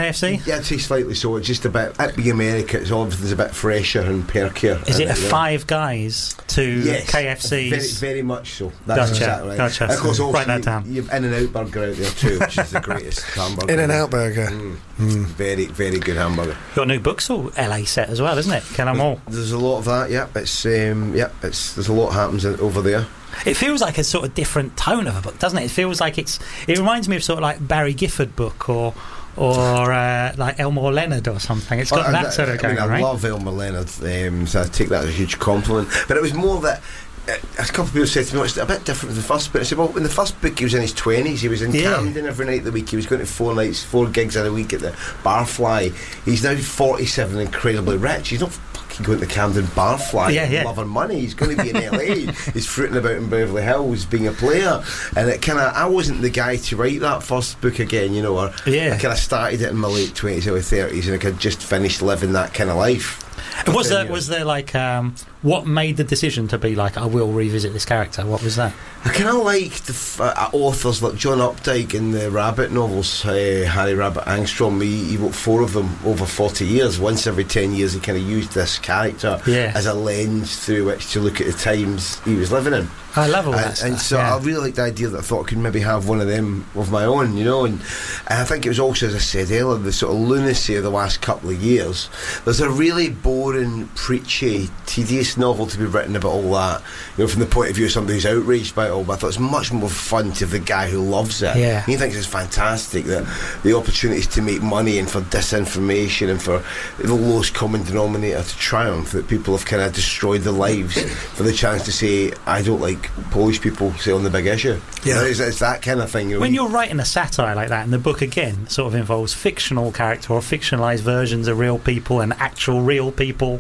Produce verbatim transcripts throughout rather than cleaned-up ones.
K F C? Yeah, I'd say slightly so. It's just a bit, at the America, it's obviously a bit fresher and perkier. Is it a it, Five Guys to yes, K F C's? Very, very much so. That's Gotcha, exactly right. gotcha. And of course, also, Write that down. you've In-N-Out Burger out there too, which is the greatest hamburger. In-N-Out Burger. Mm. Mm. Very, very good hamburger. Your new book's all L A set as well, isn't it? Kill 'em all. There's a lot of that, yeah. It's, um, yeah, it's, there's a lot happens in, over there. It feels like a sort of different tone of a book, doesn't it? It feels like it's... It reminds me of sort of like Barry Gifford book or or uh, like Elmore Leonard or something. It's got oh, that I, sort of I going mean, on, I right? love Elmer Leonard, um, so I take that as a huge compliment. But it was more that... Uh, a couple of people said to me, it's a bit different from the first book. I said, well, in the first book he was in his twenties, he was in Yeah. Camden every night of the week, he was going to four nights, four gigs in a week at the Barfly. He's now forty-seven, incredibly rich. He's not fucking going to Camden Barfly Yeah, yeah. loving money. He's going to be in L A. He's fruiting about in Beverly Hills being a player. And it kind of, I wasn't the guy to write that first book again, you know, or Yeah. I kind of started it in my late twenties, early thirties, and I could just finished living that kind of life. Was Then, there, you was know, there like... Um, what made the decision to be like, I will revisit this character? What was that? I kind of liked the f- uh, authors like John Updike in the Rabbit novels, uh, Harry Rabbit Angstrom. He, he wrote four of them over forty years. Once every ten years, he kind of used this character Yeah. as a lens through which to look at the times he was living in. I love all that And, stuff. and so yeah. I really liked the idea that I thought I could maybe have one of them of my own, you know. And, and I think it was also, as I said earlier, the sort of lunacy of the last couple of years. There's a really boring, preachy, tedious novel to be written about all that, you know, from the point of view of somebody who's outraged by it all. But I thought it's much more fun to the guy who loves it. Yeah. He thinks it's fantastic that the opportunities to make money and for disinformation and for the lowest common denominator to triumph, that people have kind of destroyed their lives for the chance to say, I don't like Polish people, say, on the big issue. Yeah. You know, it's, it's that kind of thing. You know, When you- you're writing a satire like that, and the book again sort of involves fictional character or fictionalised versions of real people and actual real people,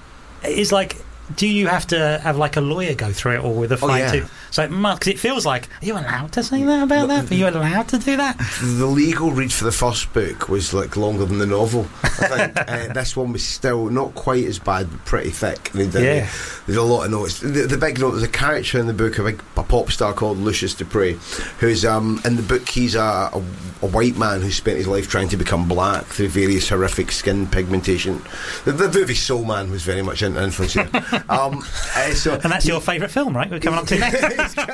it's like, do you have to have like a lawyer go through it all with a Oh, fight? yeah. To, so because it feels like, are you allowed to say that about that? Are you allowed to do that? the legal read for the first book was like longer than the novel. I think uh, this one was still not quite as bad, but pretty thick. I mean, there- Yeah. There's a lot of notes. The, the big note, there's a character in the book, a big a pop star called Lucius Dupre, who's um, in the book. He's a, a, a white man who spent his life trying to become black through various horrific skin pigmentation. The, the movie Soul Man was very much an influence here. um, uh, so And that's your favourite film, right? We're coming up to next.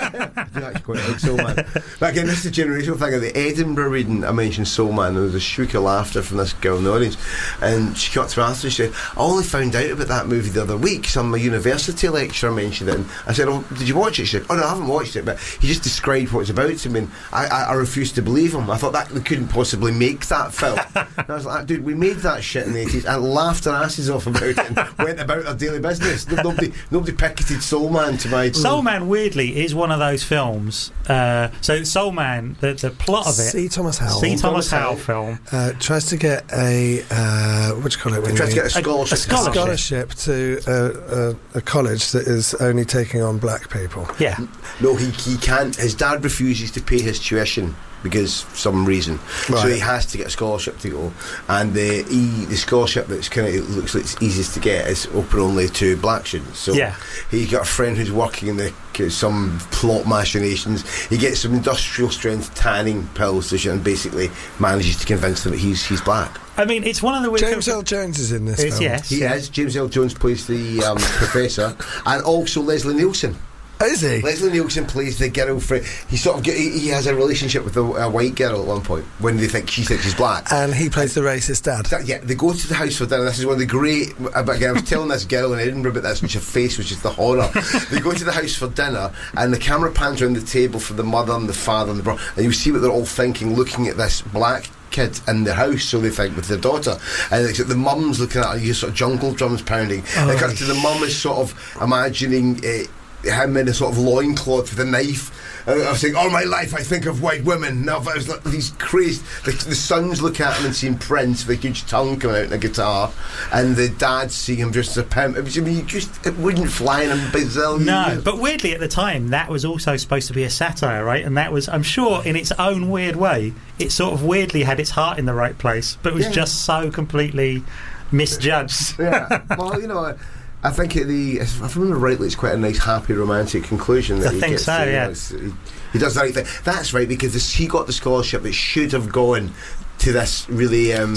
I do actually quite like Soul Man. But again, this is the generational thing. At the Edinburgh reading, I mentioned Soul Man. There was a shriek of laughter from this girl in the audience, and she got to me after. She said, "I only found out about that movie the other week. Some university lecturer mentioned it." And I said, "Oh, did you watch it?" She said, "Oh no, I haven't watched it, but he just described what it's about to me." And I, I, I refused to believe him. I thought that they couldn't possibly make that film. And I was like, "Dude, we made that shit in the eighties and laughed our asses off about it and went about our daily business. Nobody, nobody picketed Soul Man to my Soul Man, weirdly, is one of those films. Uh, so Soul Man, the, the plot of it... C. Thomas Howell C. Thomas Thomas Howell Howell. film. uh, tries to get a uh, what do you call it? When Tried to you- get a scholarship. a scholarship. scholarship to a, a, a college that is only taking on black people. Yeah. No, he, he can't. His dad refuses to pay his tuition because for some reason, so Right. he has to get a scholarship to go. And the he, the scholarship that's kind of it looks like it's easiest to get is open only to black students. So Yeah. he got a friend who's working in the some plot machinations. He gets some industrial strength tanning pills to shit and basically manages to convince them that he's he's black. I mean, it's one of the weird James films- Earl Jones is in this It's- film. yes. He is. James Earl Jones plays the um, professor, and also Leslie Nielsen. Oh, is he? Leslie Nielsen plays the girlfriend. He sort of get, he, he has a relationship with a, a white girl at one point when they think she thinks she's black. And he plays the racist dad. That- yeah, they go to the house for dinner. This is one of the great. But again, I was telling this girl in Edinburgh about this, and her face was just the horror. They go to the house for dinner, and the camera pans around the table for the mother and the father and the brother, and you see what they're all thinking, looking at this black kid in the house, so they think, with their daughter, and it's like the mum's looking at her, you sort of jungle drums pounding. Oh, It cuts to the mum is sort of imagining uh, him in a sort of loincloth with a knife. And I was saying, all my life I think of white women. Now I was like, these crazy. The, the sons look at him and see Prince with a huge tongue coming out in a guitar, and the dads see him just as a pimp. It was, I mean, you just it wouldn't fly in a bazillion No, years. but weirdly at the time that was also supposed to be a satire, right? And that was, I'm sure, in its own weird way, it sort of weirdly had its heart in the right place, but it was Yeah. just so completely misjudged. Yeah, well, you know, I, I think it, the if I remember rightly, it's quite a nice, happy, romantic conclusion that I he think gets so, to, you yeah. know, it's- he, he does the right thing. That's right, because this, he got the scholarship that should have gone to this really um,